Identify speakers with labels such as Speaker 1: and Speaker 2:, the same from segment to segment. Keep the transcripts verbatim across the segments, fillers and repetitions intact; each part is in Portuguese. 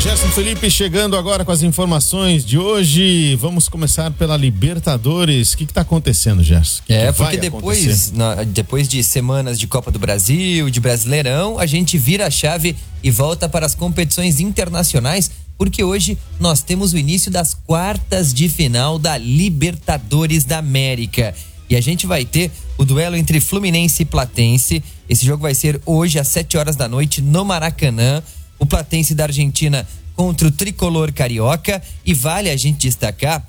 Speaker 1: Gerson Felipe chegando agora com as informações de hoje. Vamos começar pela Libertadores. O que está acontecendo, Gerson? Que
Speaker 2: é,
Speaker 1: que
Speaker 2: porque depois, na, depois de semanas de Copa do Brasil, de Brasileirão, a gente vira a chave e volta para as competições internacionais, porque hoje nós temos o início das quartas de final da Libertadores da América. E a gente vai ter o duelo entre Fluminense e Platense. Esse jogo vai ser hoje às sete horas da noite no Maracanã. O Platense da Argentina contra o Tricolor Carioca. E vale a gente destacar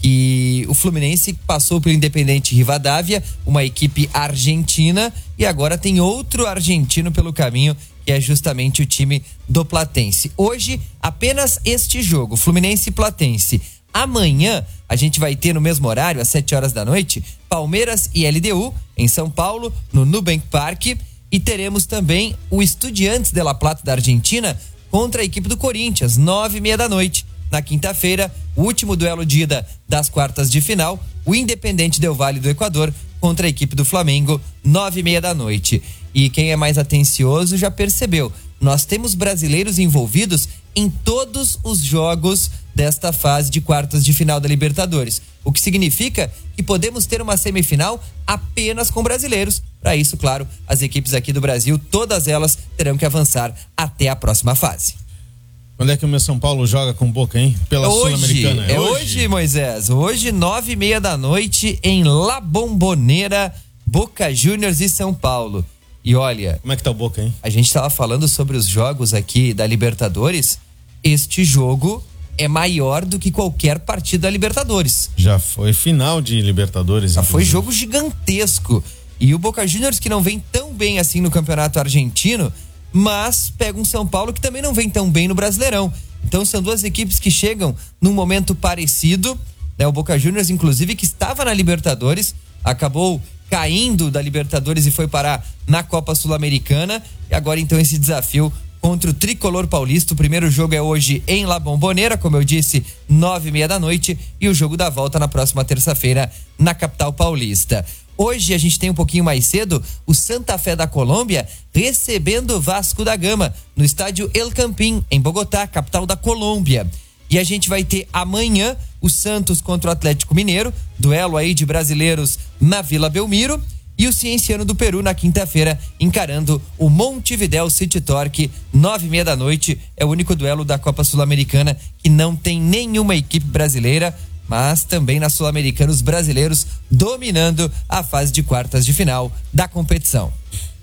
Speaker 2: que o Fluminense passou pelo Independente Rivadavia, uma equipe argentina, e agora tem outro argentino pelo caminho, que é justamente o time do Platense. Hoje, apenas este jogo, Fluminense e Platense. Amanhã, a gente vai ter no mesmo horário, às sete horas da noite, Palmeiras e L D U, em São Paulo, no Nubank Park. E teremos também o Estudiantes de La Plata da Argentina contra a equipe do Corinthians, nove e meia da noite. Na quinta-feira, o último duelo de ida das quartas de final, o Independente Del Valle do Equador contra a equipe do Flamengo, nove e meia da noite. E quem é mais atencioso já percebeu, nós temos brasileiros envolvidos em todos os jogos desta fase de quartas de final da Libertadores. O que significa que podemos ter uma semifinal apenas com brasileiros. Para isso, claro, as equipes aqui do Brasil, todas elas terão que avançar até a próxima fase.
Speaker 1: Quando é que o meu São Paulo joga com Boca, hein? Pela Sul-Americana.
Speaker 2: É, é hoje? hoje, Moisés. Hoje, nove e meia da noite, em La Bombonera, Boca Juniors e São Paulo. E olha...
Speaker 1: Como é que tá o Boca, hein?
Speaker 2: A gente tava falando sobre os jogos aqui da Libertadores. Este jogo é maior do que qualquer partida da Libertadores.
Speaker 1: Já foi final de Libertadores.
Speaker 2: Já inclusive. Foi jogo gigantesco. E o Boca Juniors, que não vem tão bem assim no campeonato argentino, mas pega um São Paulo que também não vem tão bem no Brasileirão. Então são duas equipes que chegam num momento parecido, né? O Boca Juniors, inclusive, que estava na Libertadores, acabou caindo da Libertadores e foi parar na Copa Sul-Americana. E agora então esse desafio contra o Tricolor Paulista. O primeiro jogo é hoje em La Bombonera, como eu disse, nove e meia da noite, e o jogo da volta na próxima terça-feira na capital paulista. Hoje a gente tem um pouquinho mais cedo o Santa Fé da Colômbia recebendo o Vasco da Gama no estádio El Campín, em Bogotá, capital da Colômbia. E a gente vai ter amanhã o Santos contra o Atlético Mineiro, duelo aí de brasileiros na Vila Belmiro, e o Cienciano do Peru na quinta-feira encarando o Montevidéu City Torque, nove e meia da noite. É o único duelo da Copa Sul-Americana que não tem nenhuma equipe brasileira, mas também na Sul-Americana os brasileiros dominando a fase de quartas de final da competição.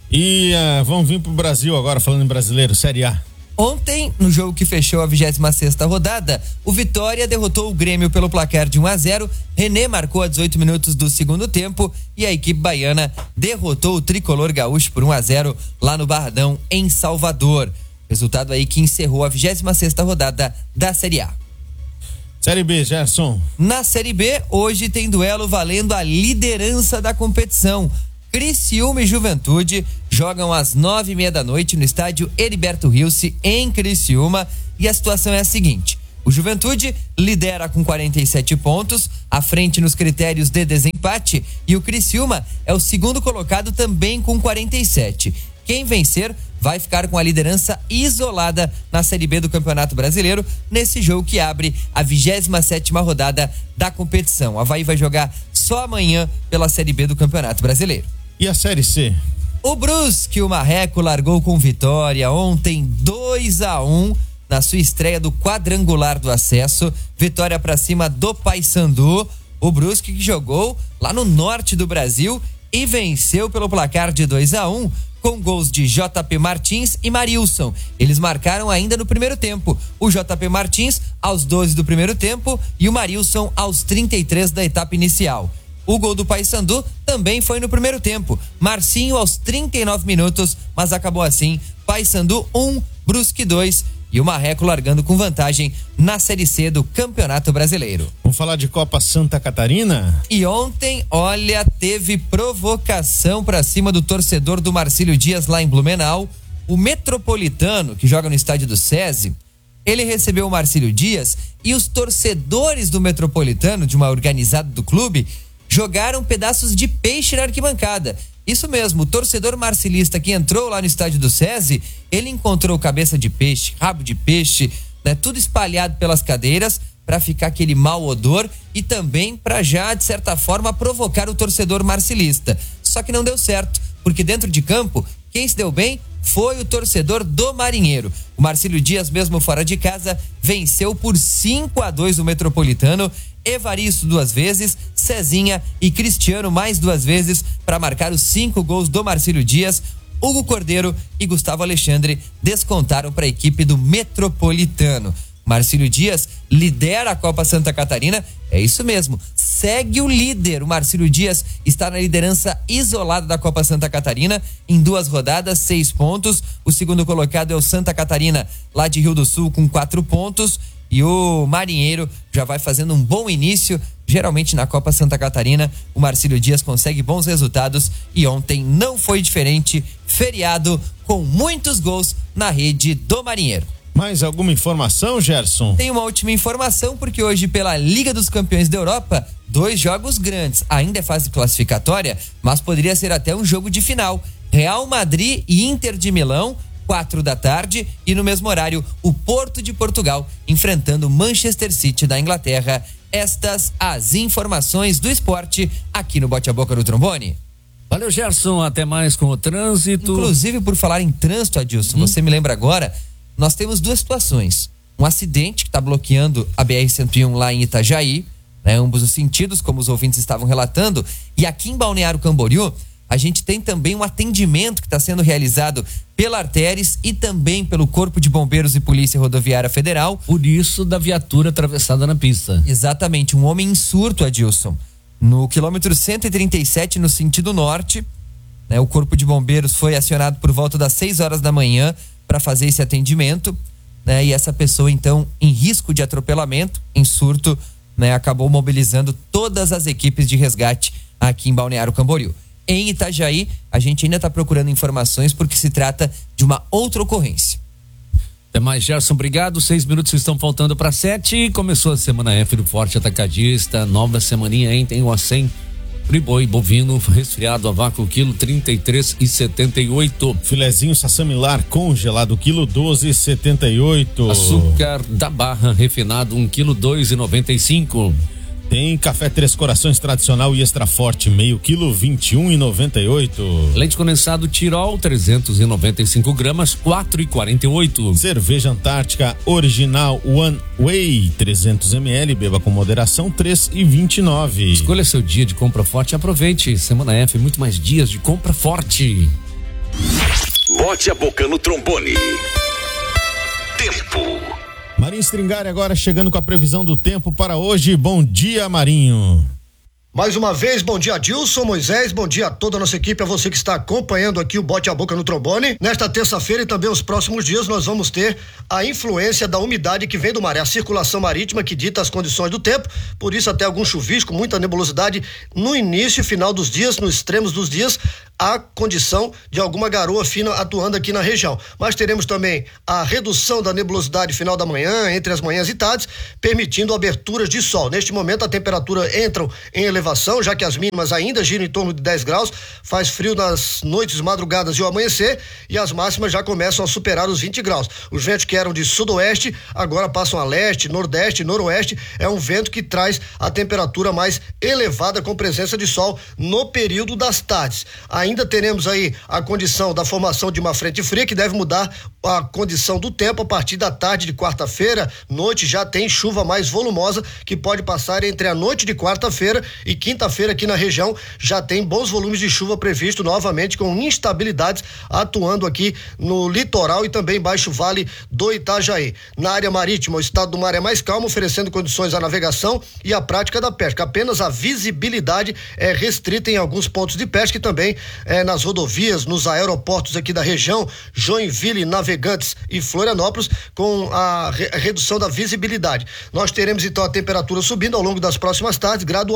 Speaker 1: E uh, vamos vir pro Brasil agora, falando em brasileiro, Série A.
Speaker 2: Ontem, no jogo que fechou a vigésima sexta rodada, o Vitória derrotou o Grêmio pelo placar de um a zero. René marcou a dezoito minutos do segundo tempo e a equipe baiana derrotou o Tricolor Gaúcho por um a zero lá no Barradão, em Salvador. Resultado aí que encerrou a vigésima sexta rodada da Série A.
Speaker 1: Série B, Gerson.
Speaker 2: Na Série B, hoje tem duelo valendo a liderança da competição. Criciúma e Juventude jogam às nove e meia da noite no estádio Heriberto Rilse, em Criciúma, e a situação é a seguinte: o Juventude lidera com quarenta e sete pontos, à frente nos critérios de desempate, e o Criciúma é o segundo colocado também com quarenta e sete. Quem vencer vai ficar com a liderança isolada na Série B do Campeonato Brasileiro, nesse jogo que abre a vigésima sétima rodada da competição. O Avaí vai jogar só amanhã pela Série B do Campeonato Brasileiro.
Speaker 1: E a Série C?
Speaker 2: O Brusque, o Marreco, largou com vitória ontem, dois a um, na sua estreia do quadrangular do acesso. Vitória para cima do Paysandu. O Brusque que jogou lá no norte do Brasil e venceu pelo placar de dois a um, com gols de J P Martins e Marilson. Eles marcaram ainda no primeiro tempo. O J P Martins aos doze do primeiro tempo e o Marilson aos trinta e três da etapa inicial. O gol do Paysandu também foi no primeiro tempo. Marcinho aos trinta e nove minutos, mas acabou assim: Paysandu um, Brusque dois, e o Marreco largando com vantagem na Série C do Campeonato Brasileiro.
Speaker 1: Vamos falar de Copa Santa Catarina?
Speaker 2: E ontem, olha, teve provocação pra cima do torcedor do Marcílio Dias lá em Blumenau. O Metropolitano, que joga no estádio do SESI, ele recebeu o Marcílio Dias e os torcedores do Metropolitano, de uma organizada do clube, jogaram pedaços de peixe na arquibancada. Isso mesmo, o torcedor marcilista que entrou lá no estádio do SESI, ele encontrou cabeça de peixe, rabo de peixe, né? Tudo espalhado pelas cadeiras para ficar aquele mau odor e também para já, de certa forma, provocar o torcedor marcilista. Só que não deu certo, porque dentro de campo, quem se deu bem foi o torcedor do Marinheiro. O Marcílio Dias, mesmo fora de casa, venceu por cinco a dois o Metropolitano. Evaristo duas vezes, Cezinha e Cristiano mais duas vezes para marcar os cinco gols do Marcílio Dias. Hugo Cordeiro e Gustavo Alexandre descontaram para a equipe do Metropolitano. Marcílio Dias lidera a Copa Santa Catarina, é isso mesmo, segue o líder. O Marcílio Dias está na liderança isolada da Copa Santa Catarina, em duas rodadas, seis pontos. O segundo colocado é o Santa Catarina, lá de Rio do Sul, com quatro pontos. E o Marinheiro já vai fazendo um bom início. Geralmente na Copa Santa Catarina, o Marcílio Dias consegue bons resultados e ontem não foi diferente. Feriado com muitos gols na rede do Marinheiro.
Speaker 1: Mais alguma informação, Gerson?
Speaker 2: Tem uma última informação, porque hoje pela Liga dos Campeões da Europa, dois jogos grandes. Ainda é fase classificatória, mas poderia ser até um jogo de final. Real Madrid e Inter de Milão, quatro da tarde, e no mesmo horário o Porto de Portugal enfrentando o Manchester City da Inglaterra. Estas as informações do esporte aqui no Bote a Boca do Trombone.
Speaker 3: Valeu, Gerson, até mais com o trânsito.
Speaker 2: Inclusive, por falar em trânsito, Adilson, hum. você me lembra agora, nós temos duas situações. Um acidente que está bloqueando a B R cento e um lá em Itajaí, né, ambos os sentidos, como os ouvintes estavam relatando, e aqui em Balneário Camboriú, a gente tem também um atendimento que está sendo realizado pela Arteres e também pelo Corpo de Bombeiros e Polícia Rodoviária Federal.
Speaker 3: Por isso da viatura atravessada na pista.
Speaker 2: Exatamente, um homem em surto, Adilson. No quilômetro cento e trinta e sete, no sentido norte, né, o Corpo de Bombeiros foi acionado por volta das seis horas da manhã para fazer esse atendimento, né, e essa pessoa, então, em risco de atropelamento, em surto, né, acabou mobilizando todas as equipes de resgate aqui em Balneário Camboriú. Em Itajaí, a gente ainda está procurando informações porque se trata de uma outra ocorrência.
Speaker 3: Até mais, Gerson, obrigado. Seis minutos estão faltando para sete. Começou a semana F do Forte Atacadista. Nova semaninha, hein? Tem o acém, friboi, bovino, resfriado, a vácuo, quilo trinta e três e setenta e oito.
Speaker 1: Filezinho sassamilar congelado, quilo doze e setenta e oito.
Speaker 3: Açúcar da Barra refinado, um quilo dois e noventa e cinco.
Speaker 1: Tem café Três Corações tradicional e extra forte, meio quilo, vinte e um e noventa e oito.
Speaker 3: Leite condensado Tirol, trezentos e noventa e cinco gramas, quatro e quarenta e oito.
Speaker 1: Cerveja Antártica original One Way, trezentos mililitros, beba com moderação, três e vinte e nove.
Speaker 3: Escolha seu dia de compra forte e aproveite. Semana F, muito mais dias de compra forte.
Speaker 4: Bote a boca no trombone. Tempo.
Speaker 1: Marinho Stringari agora chegando com a previsão do tempo para hoje. Bom dia, Marinho.
Speaker 5: Mais uma vez, bom dia, Adilson, Moisés, bom dia a toda a nossa equipe, a você que está acompanhando aqui o Bote a Boca no Trombone. Nesta terça-feira e também os próximos dias nós vamos ter a influência da umidade que vem do mar, é a circulação marítima que dita as condições do tempo, por isso até algum chuvisco, muita nebulosidade no início e final dos dias, nos extremos dos dias, a condição de alguma garoa fina atuando aqui na região. Mas teremos também a redução da nebulosidade final da manhã, entre as manhãs e tardes, permitindo aberturas de sol. Neste momento a temperatura entra em elevação, já que as mínimas ainda giram em torno de dez graus, faz frio nas noites, madrugadas e o amanhecer, e as máximas já começam a superar os vinte graus. Os ventos que eram de sudoeste agora passam a leste, nordeste, noroeste. É um vento que traz a temperatura mais elevada com presença de sol no período das tardes. Ainda teremos aí a condição da formação de uma frente fria que deve mudar a condição do tempo a partir da tarde de quarta-feira. Noite já tem chuva mais volumosa que pode passar entre a noite de quarta-feira e quinta-feira aqui na região. Já tem bons volumes de chuva previsto novamente, com instabilidades atuando aqui no litoral e também baixo vale do Itajaí. Na área marítima, o estado do mar é mais calmo, oferecendo condições à navegação e à prática da pesca. Apenas a visibilidade é restrita em alguns pontos de pesca e também é, nas rodovias, nos aeroportos aqui da região, Joinville, Navegantes e Florianópolis, com a re- redução da visibilidade. Nós teremos então a temperatura subindo ao longo das próximas tardes, gradualmente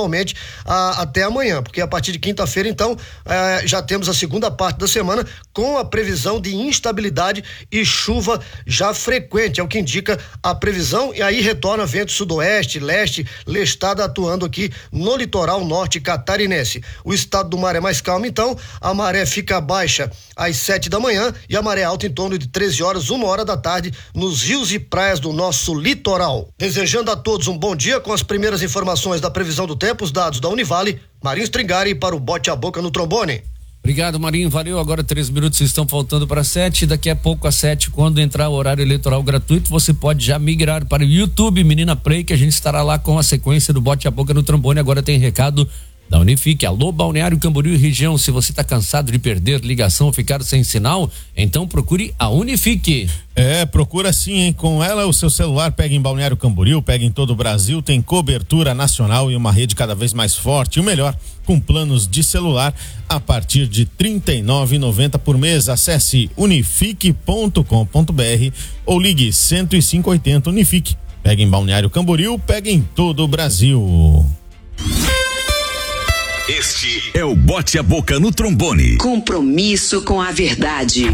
Speaker 5: a, até amanhã, porque a partir de quinta-feira, então, eh, já temos a segunda parte da semana com a previsão de instabilidade e chuva já frequente, é o que indica a previsão, e aí retorna vento sudoeste, leste, lestada atuando aqui no litoral norte catarinense. O estado do mar é mais calmo, então, a maré fica baixa às sete da manhã e a maré alta em torno de treze horas, uma hora da tarde, nos rios e praias do nosso litoral. Desejando a todos um bom dia com as primeiras informações da previsão do tempo, os dados da Univale, Marinho Stringari para o Bote a Boca no Trombone.
Speaker 3: Obrigado, Marinho, valeu. Agora três minutos estão faltando para sete. Daqui a pouco às sete, quando entrar o horário eleitoral gratuito, você pode já migrar para o YouTube Menina Play, que a gente estará lá com a sequência do Bote a Boca no Trombone. Agora tem recado da Unifique. Alô, Balneário Camboriú e região, se você está cansado de perder ligação ou ficar sem sinal, então procure a Unifique.
Speaker 1: É, procura sim, hein? Com ela o seu celular pega em Balneário Camboriú, pega em todo o Brasil, tem cobertura nacional e uma rede cada vez mais forte. E o melhor, com planos de celular a partir de trinta e nove reais e noventa centavos por mês. Acesse unifique ponto com ponto br ou ligue cento e cinco oitenta Unifique. Pega em Balneário Camboriú, pega em todo o Brasil.
Speaker 4: Este é o Bote a Boca no Trombone.
Speaker 6: Compromisso com a verdade.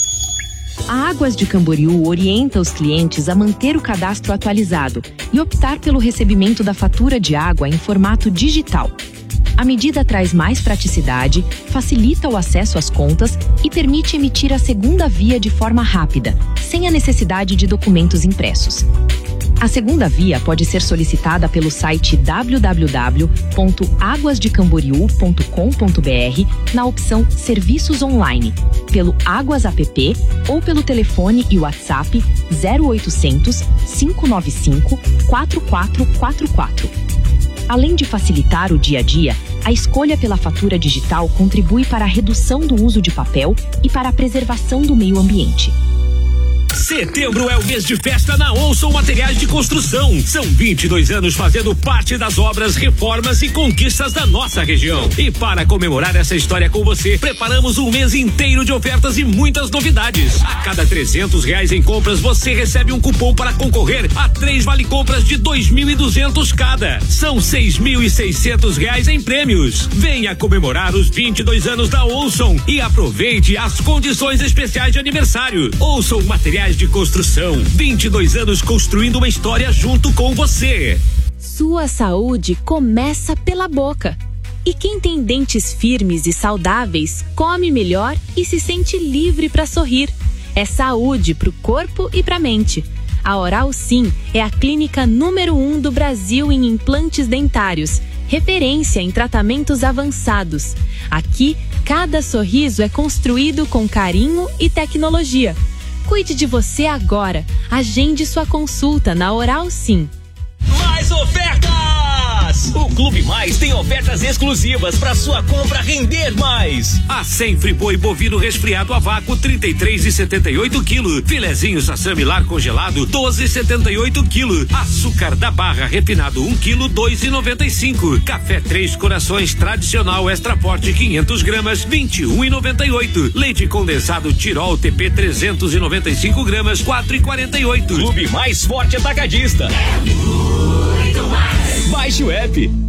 Speaker 7: A Águas de Camboriú orienta os clientes a manter o cadastro atualizado e optar pelo recebimento da fatura de água em formato digital. A medida traz mais praticidade, facilita o acesso às contas e permite emitir a segunda via de forma rápida, sem a necessidade de documentos impressos. A segunda via pode ser solicitada pelo site w w w ponto águas de camboriú ponto com ponto br na opção Serviços Online, pelo Águas App ou pelo telefone e WhatsApp zero oitocentos, cinco nove cinco, quatro quatro quatro quatro. Além de facilitar o dia a dia, a escolha pela fatura digital contribui para a redução do uso de papel e para a preservação do meio ambiente.
Speaker 8: Setembro é o mês de festa na Olson Materiais de Construção. São vinte e dois anos fazendo parte das obras, reformas e conquistas da nossa região. E para comemorar essa história com você, preparamos um mês inteiro de ofertas e muitas novidades. A cada trezentos reais em compras, você recebe um cupom para concorrer a três vale-compras de dois mil e duzentos cada. São seis mil e seiscentos reais em prêmios. Venha comemorar os vinte e dois anos da Olson e aproveite as condições especiais de aniversário. Olson Materiais de Construção, vinte e dois anos construindo uma história junto com você.
Speaker 9: Sua saúde começa pela boca. E quem tem dentes firmes e saudáveis, come melhor e se sente livre para sorrir. É saúde para o corpo e para a mente. A Oral Sim é a clínica número um do Brasil em implantes dentários, referência em tratamentos avançados. Aqui, cada sorriso é construído com carinho e tecnologia. Cuide de você agora. Agende sua consulta na Oral Sim.
Speaker 8: Mais ofertas! O Clube Mais tem ofertas exclusivas para sua compra render mais. A cem Friboi bovino resfriado a vácuo trinta e três e setenta e oito quilo. Filezinho sassamilar congelado doze e setenta e oito quilo. Açúcar da Barra refinado um quilo dois e noventa e cinco. Café Três Corações tradicional extra forte quinhentos gramas vinte e um e noventa e oito. Leite condensado Tirol T P trezentos e noventa e cinco gramas quatro e quarenta e oito. Clube Mais Forte Atacadista. É muito mais. Baixe o app.